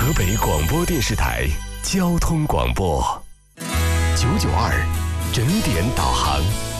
河北广播电视台交通广播992整点导航。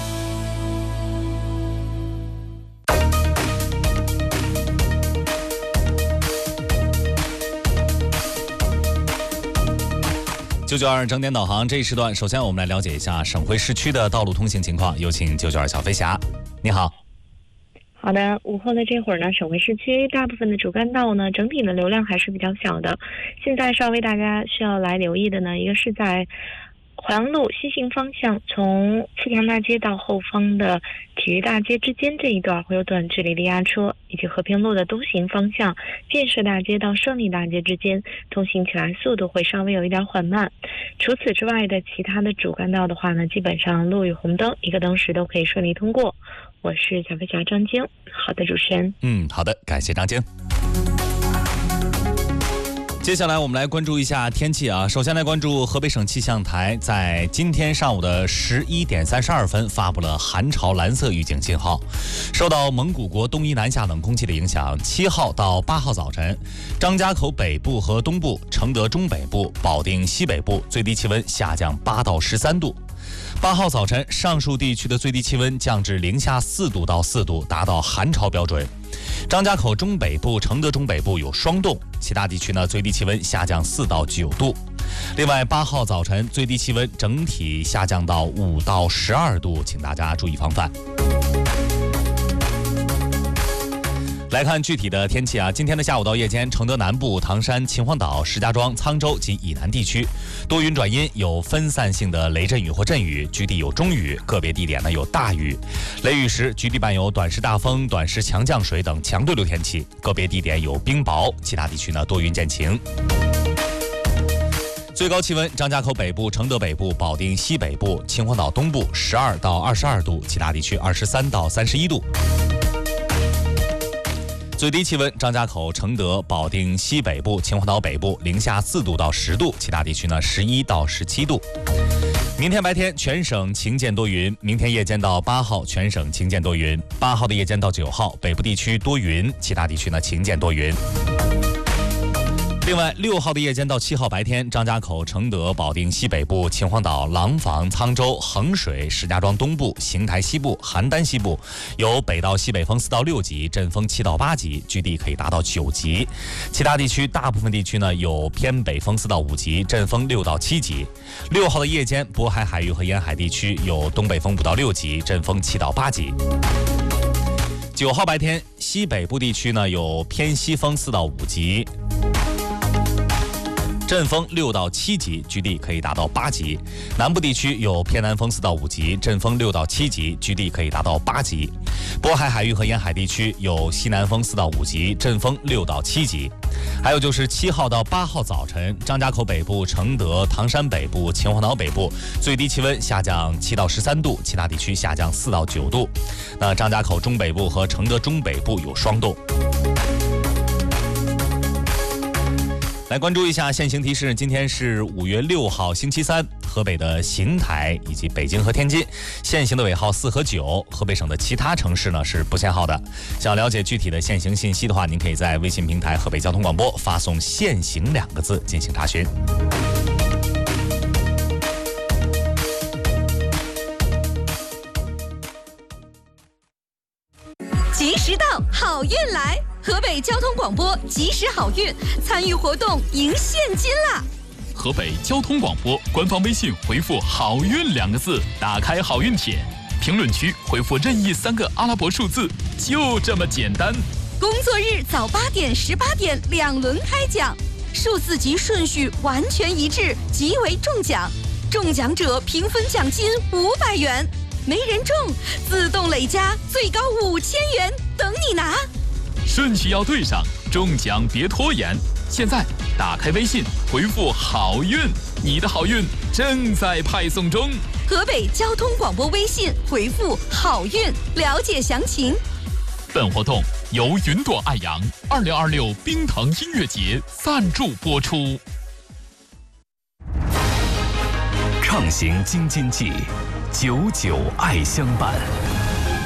992整点导航这一时段，首先我们来了解一下省会市区的道路通行情况，有请992小飞侠。你好。 好的，午后的这会儿呢，省会市区大部分的主干道呢，整体的流量还是比较小的。现在稍微大家需要来留意的呢，一个是在淮阳路西行方向，从赤塘大街到后方的体育大街之间这一段会有短距离的压车，以及和平路的东行方向，建设大街到胜利大街之间通行起来速度会稍微有一点缓慢。除此之外的其他的主干道的话呢，基本上路与红灯一个灯时都可以顺利通过。我是小飞侠张晶。好的，主持人。 好的，感谢张晶。接下来我们来关注一下天气啊。首先来关注河北省气象台在今天上午的11点32分发布了寒潮蓝色预警信号。受到蒙古国东移南下冷空气的影响，7号到8号早晨，张家口北部和东部、承德中北部、保定西北部最低气温下降8到13度。8号早晨，上述地区的最低气温降至零下4度到4度，达到寒潮标准。张家口中北部、承德中北部有霜冻，其他地区呢最低气温下降4到9度。另外，8号早晨最低气温整体下降到5到12度，请大家注意防范。来看具体的天气啊，今天的下午到夜间，承德南部、唐山、秦皇岛、石家庄、沧州及以南地区多云转阴，有分散性的雷阵雨或阵雨，局地有中雨，个别地点呢有大雨。雷雨时，局地伴有短时大风、短时强降水等强对流天气，个别地点有冰雹，其他地区呢多云见晴。最高气温，张家口北部、承德北部、保定西北部、秦皇岛东部12到22度，其他地区23到31度。最低气温，张家口、承德、保定西北部、秦皇岛北部零下4度到10度，其他地区呢11到17度。明天白天全省晴间多云，明天夜间到8号全省晴间多云，8号的夜间到9号北部地区多云，其他地区呢晴间多云。另外，6号的夜间到7号白天，张家口、承德、保定西北部、秦皇岛、廊坊、沧州、衡水、石家庄东部、邢台西部、邯郸西部有北到西北风4到6级，阵风7到8级，局地可以达到9级。其他地区大部分地区呢有偏北风4到5级，阵风6到7级。6号的夜间，渤海海域和沿海地区有东北风5到6级，阵风7到8级。9号白天，西北部地区呢有偏西风4到5级。阵风6到7级，局地可以达到8级。南部地区有偏南风4到5级，阵风6到7级，局地可以达到8级。渤海海域和沿海地区有西南风4到5级，阵风6到7级。还有就是7号到8号早晨，张家口北部、承德、唐山北部、秦皇岛北部最低气温下降7到13度，其他地区下降4到9度。那张家口中北部和承德中北部有霜冻。来关注一下现行提示，今天是5月6号星期三，河北的邢台以及北京和天津现行的尾号4和9，河北省的其他城市呢是不限号的。想了解具体的现行信息的话，您可以在微信平台河北交通广播发送现行2个字进行查询。 及时到，好运来！河北交通广播及时好运，参与活动赢现金啦！ 河北交通广播官方微信回复好运2个字，打开好运帖，评论区回复任意3个阿拉伯数字，就这么简单。 工作日早8点、18点2轮开奖，数字及顺序完全一致，即为中奖。中奖者平分奖金500元，没人中自动累加最高5000元，等你拿。 顺序要对上，中奖别拖延。现在打开微信回复好运，你的好运正在派送中。 河北交通广播微信回复好运，了解详情。 本活动由云朵爱扬2026冰腾音乐节赞助播出。 畅行京津冀，久久爱相伴。